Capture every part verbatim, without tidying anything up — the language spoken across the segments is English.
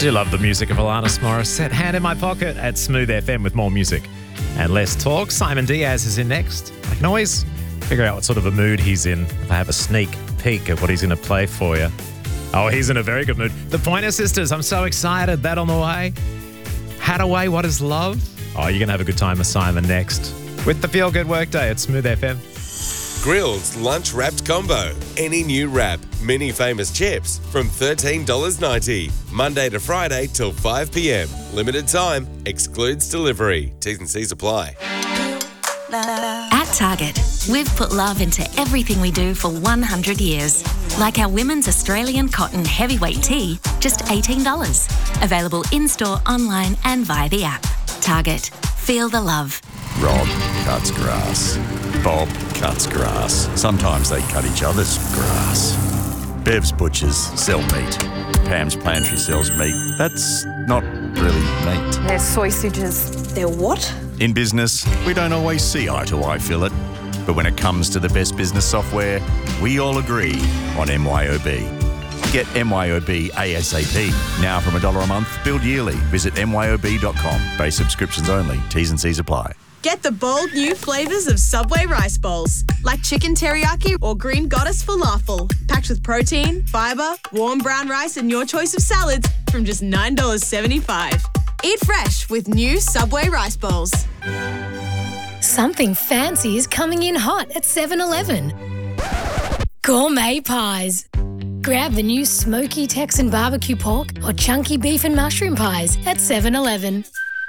do love the music of Alanis Morissette. Hand in my pocket at Smooth F M with more music and less talk. Simon Diaz is in next. I can always figure out what sort of a mood he's in if I have a sneak peek at what he's going to play for you. Oh, he's in a very good mood. The Pointer Sisters, I'm so excited. That on the way. Hadaway, What is Love? Oh, you're going to have a good time with Simon next with the Feel Good Workday at Smooth F M. Grill's Lunch Wrapped Combo. Any new wrap, mini famous chips from thirteen dollars ninety. Monday to Friday till five p.m. Limited time, excludes delivery. T's and C's apply. At Target, we've put love into everything we do for one hundred years. Like our women's Australian cotton heavyweight tee, just eighteen dollars. Available in-store, online and via the app. Target. Feel the love. Rob cuts grass. Bob cuts grass. Sometimes they cut each other's grass. Bev's Butchers sell meat. Pam's Pantry sells meat. That's not really meat. They're sausages. They're what? In business, we don't always see eye to eye, Philip. But when it comes to the best business software, we all agree on M Y O B. Get M Y O B ASAP. Now from a dollar a month, billed yearly. Visit M Y O B dot com. Base subscriptions only. T's and C's apply. Get the bold new flavours of Subway rice bowls, like chicken teriyaki or green goddess falafel, packed with protein, fibre, warm brown rice and your choice of salads from just nine dollars seventy-five. Eat fresh with new Subway rice bowls. Something fancy is coming in hot at seven eleven. Gourmet pies. Grab the new smoky Texan barbecue pork or chunky beef and mushroom pies at seven eleven.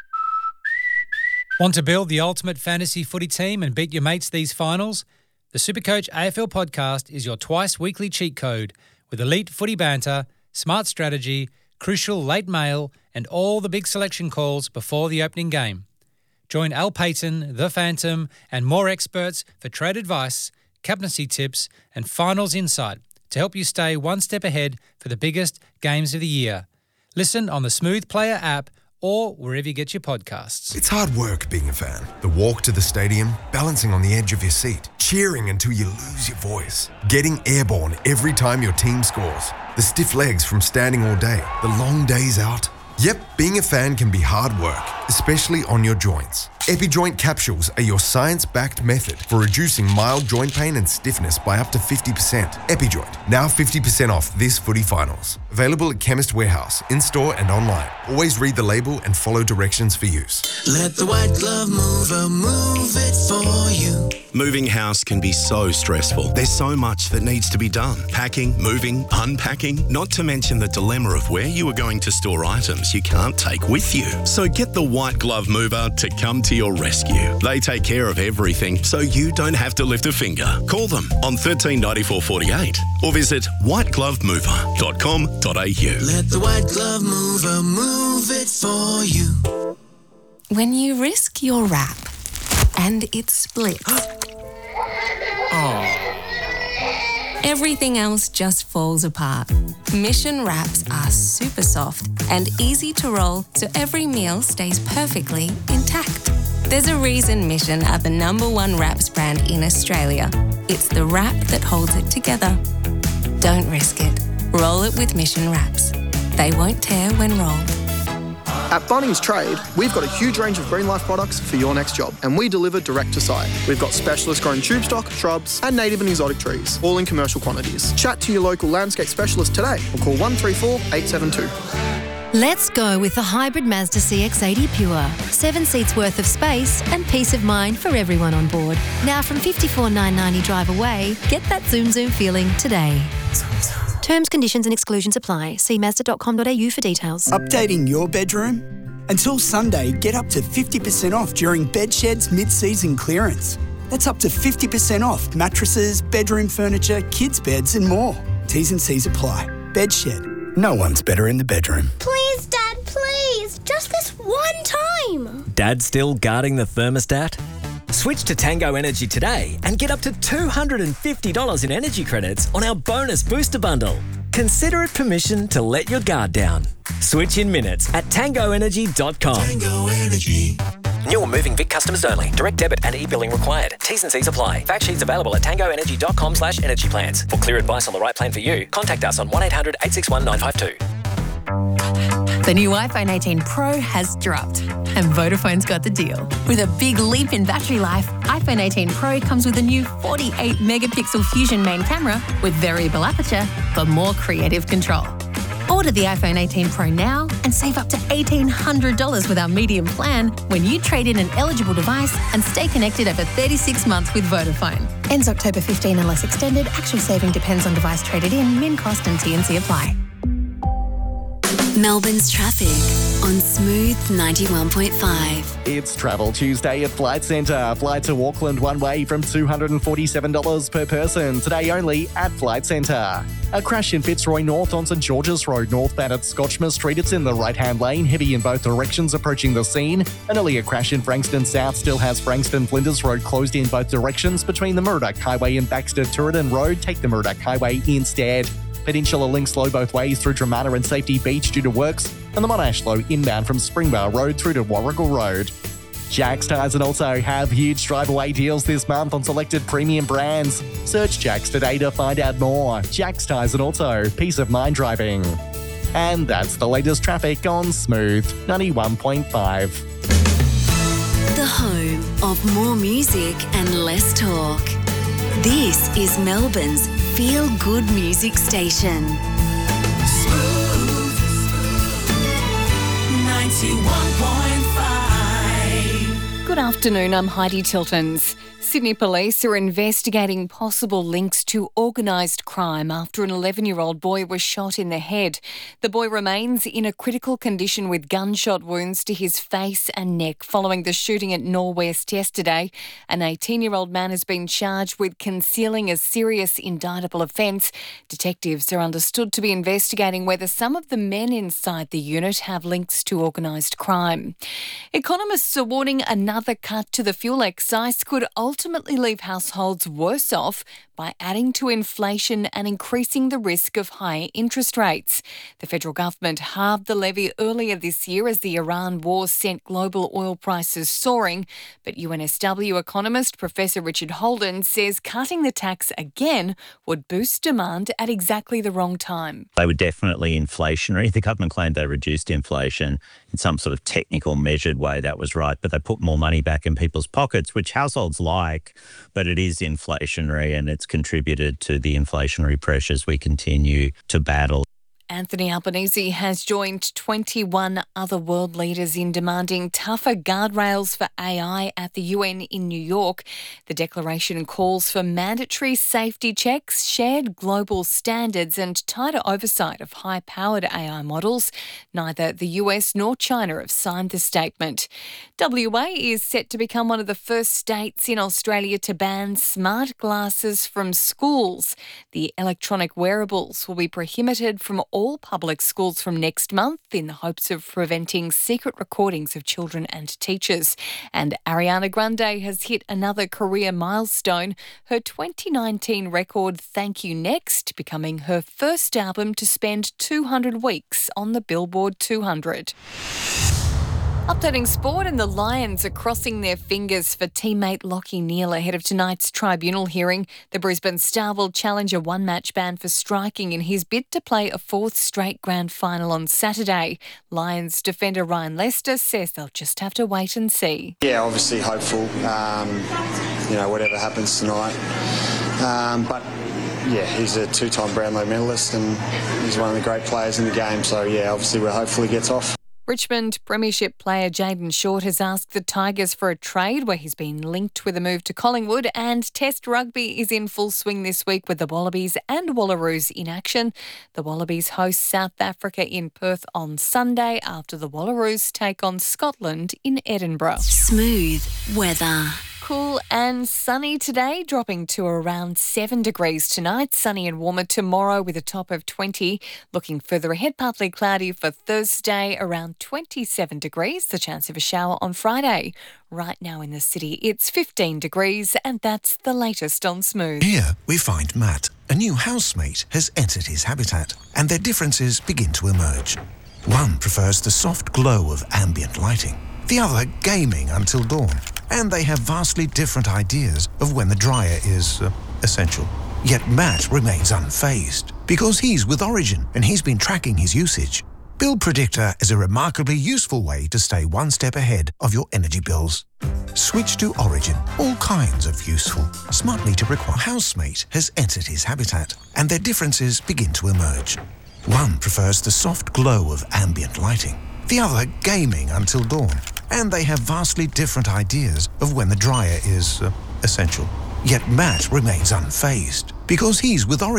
Want to build the ultimate fantasy footy team and beat your mates these finals? The Supercoach A F L podcast is your twice-weekly cheat code with elite footy banter, smart strategy, crucial late mail and all the big selection calls before the opening game. Join Al Payton, The Phantom and more experts for trade advice, captaincy tips and finals insight to help you stay one step ahead for the biggest games of the year. Listen on the Smooth Player app or wherever you get your podcasts. It's hard work being a fan. The walk to the stadium, balancing on the edge of your seat, cheering until you lose your voice, getting airborne every time your team scores, the stiff legs from standing all day, the long days out. Yep, being a fan can be hard work, especially on your joints. EpiJoint capsules are your science-backed method for reducing mild joint pain and stiffness by up to fifty percent. EpiJoint, now fifty percent off this footy finals. Available at Chemist Warehouse, in-store and online. Always read the label and follow directions for use. Let the White Glove Mover move it for you. Moving house can be so stressful. There's so much that needs to be done. Packing, moving, unpacking, not to mention the dilemma of where you are going to store items you can't take with you. So get the White Glove Mover to come to your rescue. They take care of everything so you don't have to lift a finger. Call them on thirteen ninety-four forty-eight or visit white glove mover dot com dot a u. Let the White Glove Mover move it for you. When you risk your wrap and it splits. Oh. Everything else just falls apart. Mission wraps are super soft and easy to roll so every meal stays perfectly intact. There's a reason Mission are the number one wraps brand in Australia. It's the wrap that holds it together. Don't risk it. Roll it with Mission wraps. They won't tear when rolled. At Bunnings Trade, we've got a huge range of Green Life products for your next job, and we deliver direct to site. We've got specialist grown tube stock, shrubs, and native and exotic trees, all in commercial quantities. Chat to your local landscape specialist today or call one three four, eight seven two. Let's go with the hybrid Mazda C X eighty Pure. Seven seats worth of space and peace of mind for everyone on board. Now from fifty-four thousand nine hundred ninety drive away, get that zoom zoom feeling today. Terms, conditions and exclusions apply. See mazda dot com dot a u for details. Updating your bedroom? Until Sunday, get up to fifty percent off during Bedshed's mid-season clearance. That's up to fifty percent off mattresses, bedroom furniture, kids' beds and more. T's and C's apply. Bedshed. No one's better in the bedroom. Please, Dad, please. Just this one time. Dad still guarding the thermostat? Switch to Tango Energy today and get up to two hundred fifty dollars in energy credits on our bonus booster bundle. Consider it permission to let your guard down. Switch in minutes at tango energy dot com. Tango Energy. New or moving Vic customers only. Direct debit and e-billing required. T's and C's apply. Fact sheets available at tango energy dot com slash energy plans. For clear advice on the right plan for you, contact us on one eight hundred eight six one nine five two. The new iPhone eighteen Pro has dropped, and Vodafone's got the deal. With a big leap in battery life, iPhone eighteen Pro comes with a new forty-eight megapixel Fusion main camera with variable aperture for more creative control. Order the iPhone eighteen Pro now and save up to eighteen hundred dollars with our medium plan when you trade in an eligible device and stay connected over thirty-six months with Vodafone. Ends October fifteenth unless extended. Actual saving depends on device traded in. Min cost and T and C apply. Melbourne's traffic on Smooth ninety-one point five. It's Travel Tuesday at Flight Centre. Flight to Auckland one way from two hundred forty-seven dollars per person. Today only at Flight Centre. A crash in Fitzroy North on St George's Road northbound at Scotchmere Street. It's in the right-hand lane, heavy in both directions approaching the scene. An earlier crash in Frankston South still has Frankston Flinders Road closed in both directions between the Murdoch Highway and Baxter Turretin Road. Take the Murdoch Highway instead. Peninsula links slow both ways through Dramata and Safety Beach due to works, and the Monash slow inbound from Springbar Road through to Warrigal Road. Jack's Tyres and also have huge drive-away deals this month on selected premium brands. Search Jack's today to find out more. Jack's Tyres and also peace of mind driving. And that's the latest traffic on Smooth ninety-one point five. The home of more music and less talk. This is Melbourne's feel-good music station. Smooth ninety-one point five. Good afternoon, I'm Heidi Tiltons. Sydney Police are investigating possible links to organised crime after an eleven-year-old boy was shot in the head. The boy remains in a critical condition with gunshot wounds to his face and neck following the shooting at Norwest yesterday. An eighteen-year-old man has been charged with concealing a serious indictable offence. Detectives are understood to be investigating whether some of the men inside the unit have links to organised crime. Economists are warning another cut to the fuel excise could ultimately ultimately leave households worse off by adding to inflation and increasing the risk of higher interest rates. The federal government halved the levy earlier this year as the Iran war sent global oil prices soaring, but U N S W economist Professor Richard Holden says cutting the tax again would boost demand at exactly the wrong time. They were definitely inflationary. The government claimed they reduced inflation in some sort of technical measured way. That was right, but they put more money back in people's pockets, which households like, but it is inflationary and it's contributed to the inflationary pressures we continue to battle. Anthony Albanese has joined twenty-one other world leaders in demanding tougher guardrails for A I at the U N in New York. The declaration calls for mandatory safety checks, shared global standards and tighter oversight of high-powered A I models. Neither the U S nor China have signed the statement. W A is set to become one of the first states in Australia to ban smart glasses from schools. The electronic wearables will be prohibited from all all public schools from next month in the hopes of preventing secret recordings of children and teachers. And Ariana Grande has hit another career milestone, her twenty nineteen record Thank You Next becoming her first album to spend two hundred weeks on the Billboard two hundred. Updating sport, and the Lions are crossing their fingers for teammate Lachie Neale ahead of tonight's tribunal hearing. The Brisbane Star will challenge a one-match ban for striking in his bid to play a fourth straight grand final on Saturday. Lions defender Ryan Lester says they'll just have to wait and see. Yeah, obviously hopeful, um, you know, whatever happens tonight. Um, but yeah, he's a two-time Brownlow medalist and he's one of the great players in the game. So yeah, obviously we're hopeful he gets off. Richmond Premiership player Jayden Short has asked the Tigers for a trade where he's been linked with a move to Collingwood, and Test rugby is in full swing this week with the Wallabies and Wallaroos in action. The Wallabies host South Africa in Perth on Sunday after the Wallaroos take on Scotland in Edinburgh. Smooth weather. Cool and sunny today, dropping to around seven degrees tonight. Sunny and warmer tomorrow with a top of twenty. Looking further ahead, partly cloudy for Thursday, around twenty-seven degrees. The chance of a shower on Friday. Right now in the city, it's fifteen degrees, and that's the latest on Smooth. Here we find Matt. A new housemate has entered his habitat, and their differences begin to emerge. One prefers the soft glow of ambient lighting. The other gaming until dawn. And they have vastly different ideas of when the dryer is uh, essential. Yet Matt remains unfazed because he's with Origin and he's been tracking his usage. Bill Predictor is a remarkably useful way to stay one step ahead of your energy bills. Switch to Origin. All kinds of useful. Smart meter require. Housemate has entered his habitat, and their differences begin to emerge. One prefers the soft glow of ambient lighting. The other gaming until dawn. And they have vastly different ideas of when the dryer is uh, essential. Yet Matt remains unfazed because he's with Origin.